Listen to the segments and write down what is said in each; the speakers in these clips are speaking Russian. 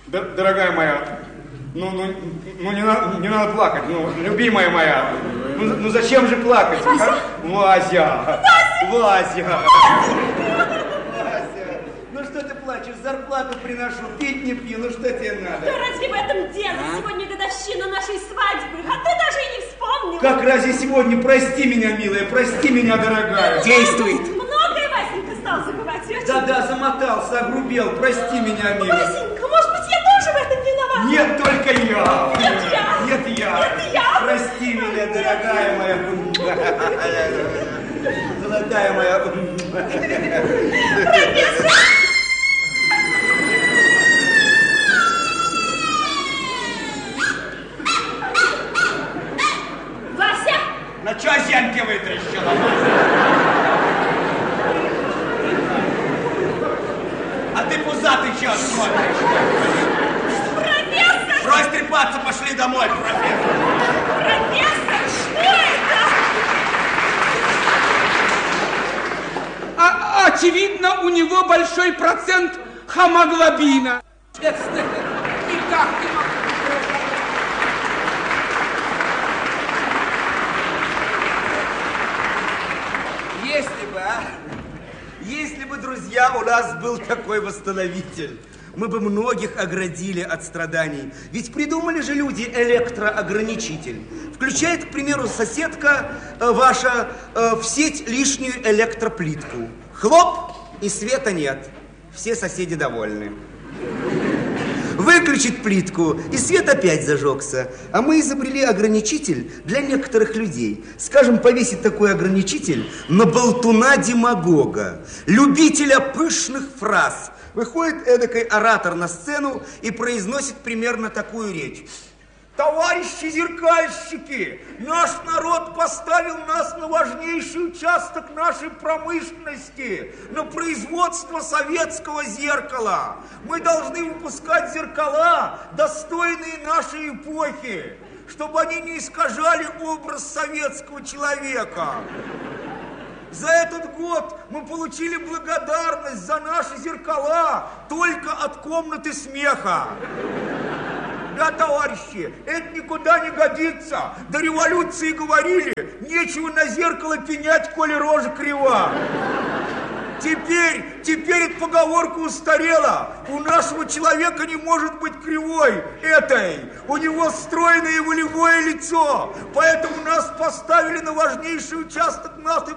Дорогая моя, не надо плакать, любимая моя. Ну зачем же плакать? Вася! Вася! Ну что ты плачешь? Зарплату приношу, пить не пью, ну что тебе надо? Да разве в этом дело? Сегодня годовщина нашей свадьбы, а ты даже и не вспомнил. Как разве сегодня? Прости меня, милая, прости меня, дорогая. Действует. Многое Васенька стал забывать. Да, замотался, огрубел, прости меня, милая. Васенька, может быть, я тоже в этом виновата? Нет, только я. Нет, я. Прости меня, дорогая моя. Золотая моя. Профессор! Вася! На чё зенки вытрящила? А ты пузатый чё смотришь? Профессор! Брось трепаться, пошли домой, профессор. Профессор, что это? Очевидно, у него большой процент хемоглобина. Никак не могу. Если бы, друзья, у нас был такой восстановитель, мы бы многих оградили от страданий. Ведь придумали же люди электроограничитель. Включает, к примеру, соседка ваша в сеть лишнюю электроплитку. Хлоп, и света нет. Все соседи довольны. Выключить плитку, и свет опять зажегся. А мы изобрели ограничитель для некоторых людей. Скажем, повесить такой ограничитель на болтуна-демагога, любителя пышных фраз. Выходит эдакой оратор на сцену и произносит примерно такую речь. Товарищи зеркальщики, наш народ поставил нас на важнейший участок нашей промышленности, на производство советского зеркала. Мы должны выпускать зеркала, достойные нашей эпохи, чтобы они не искажали образ советского человека. За этот год мы получили благодарность за наши зеркала только от комнаты смеха. Да, товарищи, это никуда не годится. До революции говорили, нечего на зеркало пенять, коли рожа крива. Теперь эта поговорка устарела. У нашего человека не может быть кривой этой. У него стройное и волевое лицо. Поэтому нас поставили на важнейший участок нашей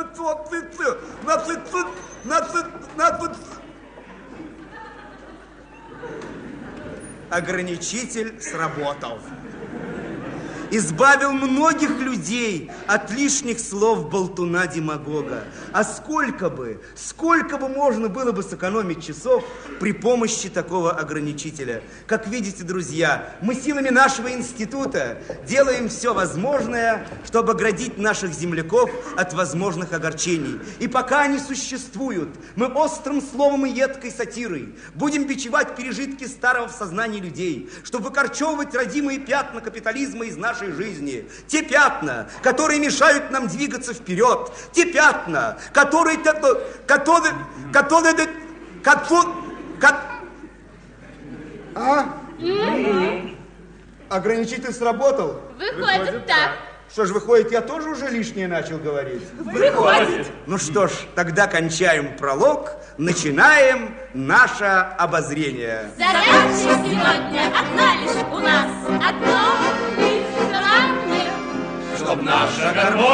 Ограничитель сработал. Избавил многих людей от лишних слов болтуна-демагога. А сколько бы можно было бы сэкономить часов при помощи такого ограничителя. Как видите, друзья, мы силами нашего института делаем все возможное, чтобы оградить наших земляков от возможных огорчений. И пока они существуют, мы острым словом и едкой сатирой будем бичевать пережитки старого в сознании людей, чтобы выкорчевывать родимые пятна капитализма из нашей жизни. Те пятна, которые мешают нам двигаться вперед. Те пятна, которые... Ограничитель сработал? Выходит так. Что ж, выходит, я тоже уже лишнее начал говорить? Выходит. Ну что ж, тогда кончаем пролог, начинаем наше обозрение. Задача сегодня одна лишь у нас. Одно быть желанным. Чтоб наша гармония